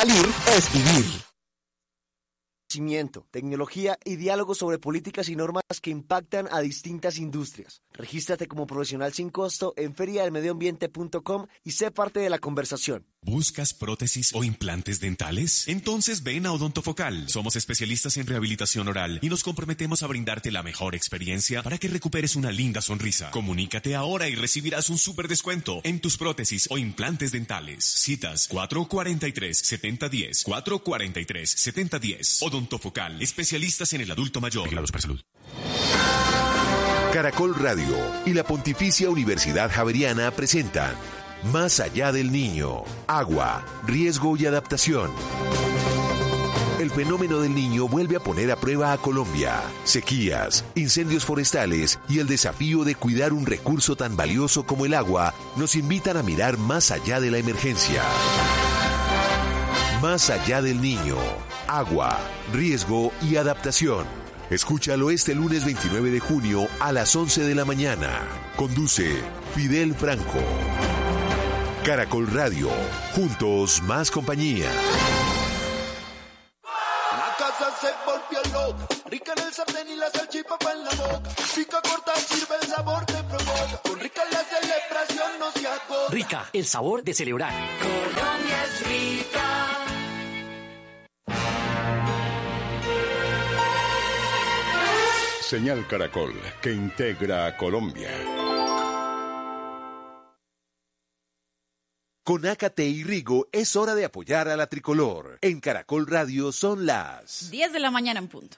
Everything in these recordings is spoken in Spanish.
Salir es vivir. Tecnología y diálogo sobre políticas y normas que impactan a distintas industrias. Regístrate como profesional sin costo en feriadelmedioambiente.com y sé parte de la conversación. ¿Buscas prótesis o implantes dentales? Entonces ven a Odontofocal. Somos especialistas en rehabilitación oral y nos comprometemos a brindarte la mejor experiencia para que recuperes una linda sonrisa. Comunícate ahora y recibirás un súper descuento en tus prótesis o implantes dentales. Citas 443-7010, 443-7010. Odontofocal, especialistas en el adulto mayor. Vigilados por salud. Caracol Radio y la Pontificia Universidad Javeriana presentan Más allá del niño, agua, riesgo y adaptación. El fenómeno del niño vuelve a poner a prueba a Colombia. Sequías, incendios forestales y el desafío de cuidar un recurso tan valioso como el agua nos invitan a mirar más allá de la emergencia. Más allá del niño, agua, riesgo y adaptación. Escúchalo este lunes 29 de junio a las 11 de la mañana. Conduce Fidel Franco. Caracol Radio. Juntos, más compañía. La casa se volvió loca. Rica en el sartén y la salchipapa en la boca. Pica corta, sirve el sabor te provoca. Con Rica la celebración no se agota. Rica, el sabor de celebrar. Colombia es rica. Señal Caracol, que integra a Colombia. Con Ácate y Rigo es hora de apoyar a la tricolor. En Caracol Radio son las 10 de la mañana en punto.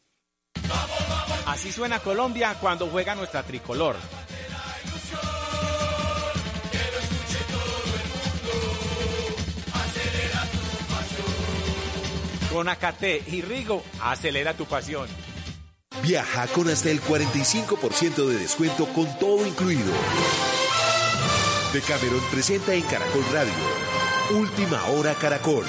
Así suena Colombia cuando juega nuestra tricolor. Con Ácate y Rigo, acelera tu pasión. Viaja con hasta el 45% de descuento con todo incluido. Decameron presenta en Caracol Radio Última Hora Caracol.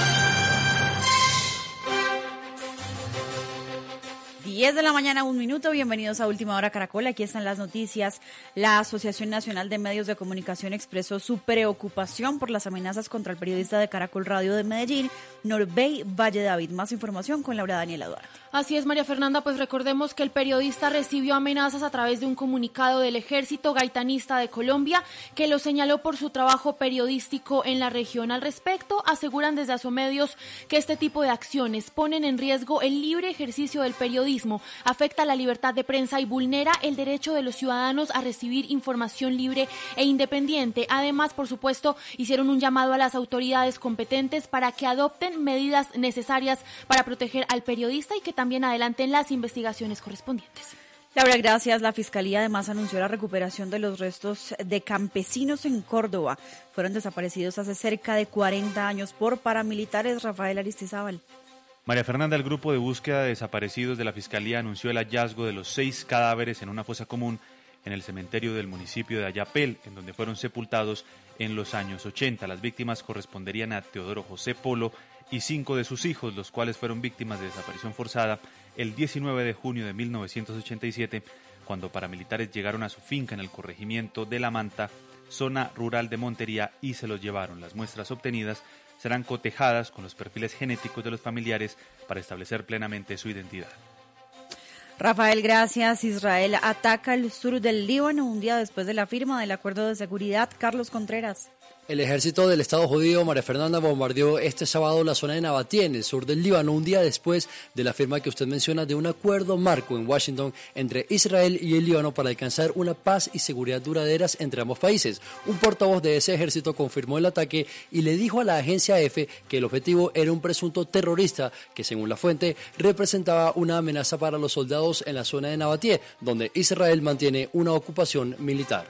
10 de la mañana, 1 minuto. Bienvenidos a Última Hora Caracol. Aquí están las noticias. La Asociación Nacional de Medios de Comunicación expresó su preocupación por las amenazas contra el periodista de Caracol Radio de Medellín, Norbey Valle David. Más información con Laura Daniela Duarte. Así es, María Fernanda, pues recordemos que el periodista recibió amenazas a través de un comunicado del Ejército Gaitanista de Colombia que lo señaló por su trabajo periodístico en la región. Al respecto, aseguran desde Asomedios que este tipo de acciones ponen en riesgo el libre ejercicio del periodismo, afecta la libertad de prensa y vulnera el derecho de los ciudadanos a recibir información libre e independiente. Además, por supuesto, hicieron un llamado a las autoridades competentes para que adopten medidas necesarias para proteger al periodista y que también adelanten las investigaciones correspondientes. Laura, gracias. La Fiscalía además anunció la recuperación de los restos de campesinos en Córdoba. Fueron desaparecidos hace cerca de 40 años por paramilitares. Rafael Aristizábal. María Fernanda, el grupo de búsqueda de desaparecidos de la Fiscalía anunció el hallazgo de los 6 cadáveres en una fosa común en el cementerio del municipio de Ayapel, en donde fueron sepultados en los años 80. Las víctimas corresponderían a Teodoro José Polo y 5 de sus hijos, los cuales fueron víctimas de desaparición forzada el 19 de junio de 1987, cuando paramilitares llegaron a su finca en el corregimiento de La Manta, zona rural de Montería, y se los llevaron. Las muestras obtenidas serán cotejadas con los perfiles genéticos de los familiares para establecer plenamente su identidad. Rafael, gracias. Israel ataca el sur del Líbano un día después de la firma del acuerdo de seguridad. Carlos Contreras. El ejército del Estado judío, María Fernanda, bombardeó este sábado la zona de Nabatía, en el sur del Líbano, un día después de la firma que usted menciona de un acuerdo marco en Washington entre Israel y el Líbano para alcanzar una paz y seguridad duraderas entre ambos países. Un portavoz de ese ejército confirmó el ataque y le dijo a la agencia EFE que el objetivo era un presunto terrorista que, según la fuente, representaba una amenaza para los soldados en la zona de Nabatía, donde Israel mantiene una ocupación militar.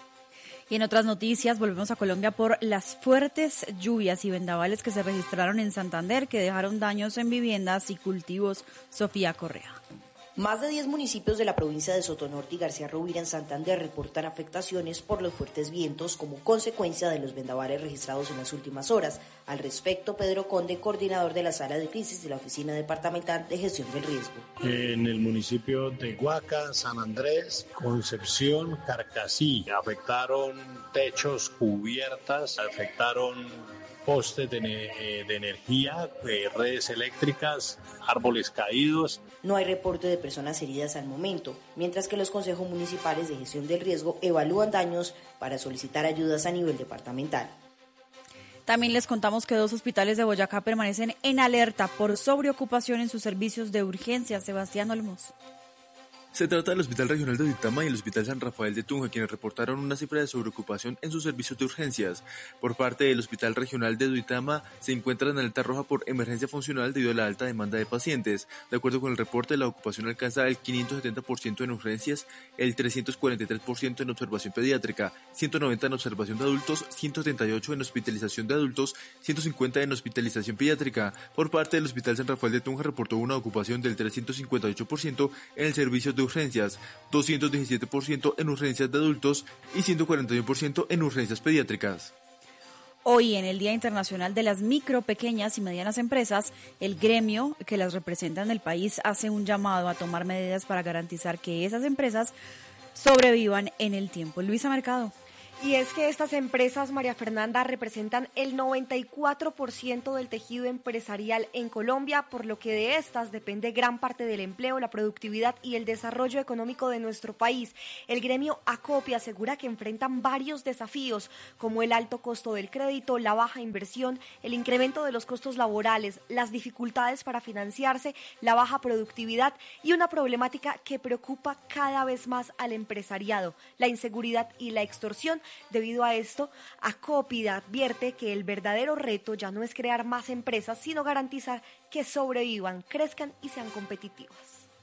Y en otras noticias, volvemos a Colombia por las fuertes lluvias y vendavales que se registraron en Santander, que dejaron daños en viviendas y cultivos. Sofía Correa. Más de 10 municipios de la provincia de Sotonorte y García Rovira en Santander reportan afectaciones por los fuertes vientos como consecuencia de los vendavales registrados en las últimas horas. Al respecto, Pedro Conde, coordinador de la Sala de Crisis de la Oficina Departamental de Gestión del Riesgo. En el municipio de Guaca, San Andrés, Concepción, Carcassí, afectaron techos, cubiertas, afectaron postes de energía, redes eléctricas, árboles caídos. No hay reporte de personas heridas al momento, mientras que los consejos municipales de gestión del riesgo evalúan daños para solicitar ayudas a nivel departamental. También les contamos que 2 hospitales de Boyacá permanecen en alerta por sobreocupación en sus servicios de urgencia. Sebastián Olmos. Se trata del Hospital Regional de Duitama y el Hospital San Rafael de Tunja, quienes reportaron una cifra de sobreocupación en sus servicios de urgencias. Por parte del Hospital Regional de Duitama, se encuentra en alerta roja por emergencia funcional debido a la alta demanda de pacientes. De acuerdo con el reporte, la ocupación alcanza el 570% en urgencias, el 343% en observación pediátrica, 190% en observación de adultos, 138% en hospitalización de adultos, 150% en hospitalización pediátrica. Por parte del Hospital San Rafael de Tunja, reportó una ocupación del 358% en el servicio de urgencias, 217% en urgencias de adultos y 141% en urgencias pediátricas. Hoy, en el Día Internacional de las Micro, Pequeñas y Medianas Empresas, el gremio que las representa en el país hace un llamado a tomar medidas para garantizar que esas empresas sobrevivan en el tiempo. Luisa Mercado. Y es que estas empresas, María Fernanda, representan el 94% del tejido empresarial en Colombia, por lo que de estas depende gran parte del empleo, la productividad y el desarrollo económico de nuestro país. El gremio Acopi asegura que enfrentan varios desafíos, como el alto costo del crédito, la baja inversión, el incremento de los costos laborales, las dificultades para financiarse, la baja productividad y una problemática que preocupa cada vez más al empresariado, la inseguridad y la extorsión. Debido a esto, Acopi advierte que el verdadero reto ya no es crear más empresas, sino garantizar que sobrevivan, crezcan y sean competitivas.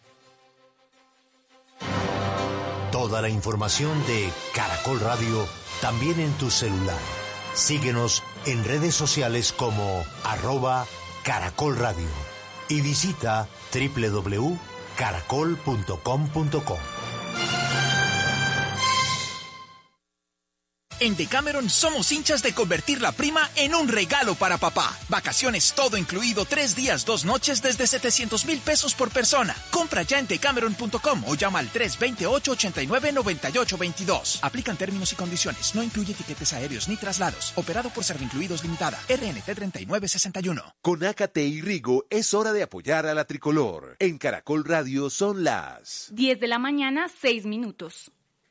Toda la información de Caracol Radio también en tu celular. Síguenos en redes sociales como @Caracol Radio y visita www.caracol.com.co. En Decameron somos hinchas de convertir la prima en un regalo para papá. Vacaciones todo incluido, 3 días, 2 noches desde 700,000 pesos por persona. Compra ya en decameron.com o llama al 328-89-9822. Aplican términos y condiciones. No incluye tiquetes aéreos ni traslados. Operado por Servincluidos Limitada. RNT 3961. Con Ácate y Rigo es hora de apoyar a la tricolor. En Caracol Radio son las 10 de la mañana, 6 minutos.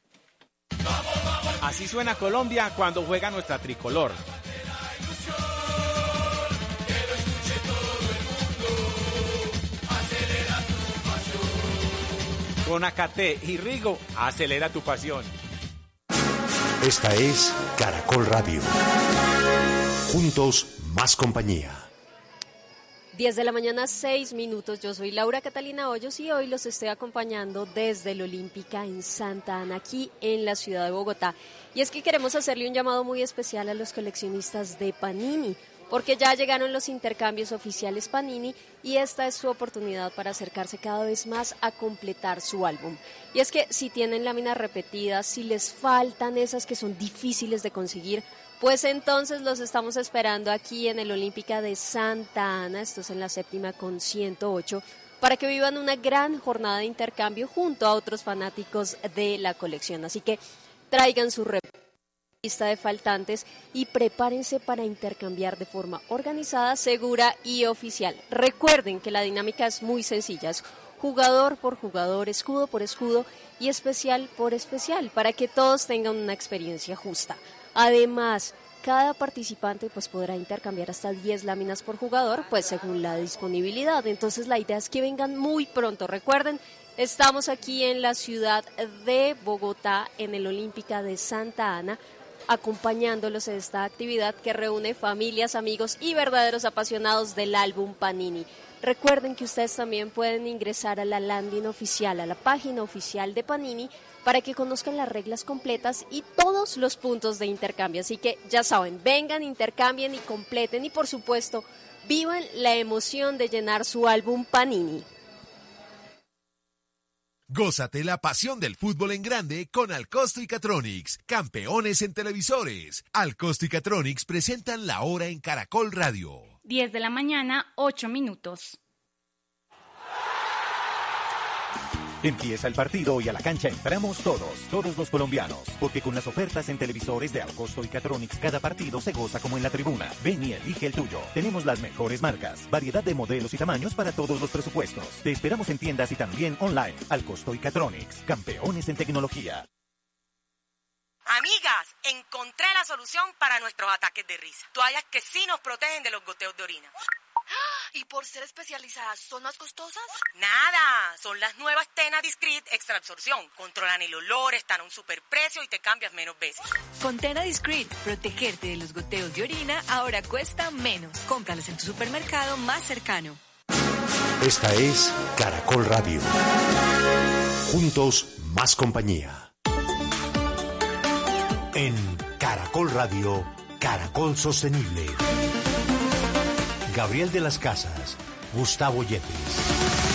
Así suena Colombia cuando juega nuestra tricolor. Con Ácate y Rigo, acelera tu pasión. Esta es Caracol Radio. Juntos, más compañía. 10 de la mañana, 6 minutos. Yo soy Laura Catalina Hoyos y hoy los estoy acompañando desde la Olímpica en Santa Ana, aquí en la ciudad de Bogotá. Y es que queremos hacerle un llamado muy especial a los coleccionistas de Panini, porque ya llegaron los intercambios oficiales Panini y esta es su oportunidad para acercarse cada vez más a completar su álbum. Y es que si tienen láminas repetidas, si les faltan esas que son difíciles de conseguir, pues entonces los estamos esperando aquí en el Olímpica de Santa Ana, esto es en la 7ª con 108, para que vivan una gran jornada de intercambio junto a otros fanáticos de la colección. Así que traigan su lista de faltantes y prepárense para intercambiar de forma organizada, segura y oficial. Recuerden que la dinámica es muy sencilla, es jugador por jugador, escudo por escudo y especial por especial, para que todos tengan una experiencia justa. Además, cada participante pues podrá intercambiar hasta 10 láminas por jugador, pues según la disponibilidad. Entonces la idea es que vengan muy pronto. Recuerden, estamos aquí en la ciudad de Bogotá, en el Olímpica de Santa Ana, acompañándolos en esta actividad que reúne familias, amigos y verdaderos apasionados del álbum Panini. Recuerden que ustedes también pueden ingresar a la landing oficial, a la página oficial de Panini, para que conozcan las reglas completas y todos los puntos de intercambio. Así que ya saben, vengan, intercambien y completen y por supuesto vivan la emoción de llenar su álbum Panini. Gózate la pasión del fútbol en grande con Alcosto y Catronics, campeones en televisores. Alcosto y Catronics presentan la hora en Caracol Radio. 10 de la mañana, 8 minutos. Empieza el partido y a la cancha entramos todos los colombianos. Porque con las ofertas en televisores de Alcosto y Catronics, cada partido se goza como en la tribuna. Ven y elige el tuyo. Tenemos las mejores marcas, variedad de modelos y tamaños para todos los presupuestos. Te esperamos en tiendas y también online. Alcosto y Catronics, campeones en tecnología. Amigas, encontré la solución para nuestros ataques de risa. Toallas que sí nos protegen de los goteos de orina. ¿Y por ser especializadas son más costosas? Nada, son las nuevas Tena Discreet Extra Absorción. Controlan el olor, están a un superprecio y te cambias menos veces. Con Tena Discreet, protegerte de los goteos de orina ahora cuesta menos. Cómpralos en tu supermercado más cercano. Esta es Caracol Radio. Juntos, más compañía. En Caracol Radio, Caracol Sostenible. Gabriel de las Casas, Gustavo Yepes.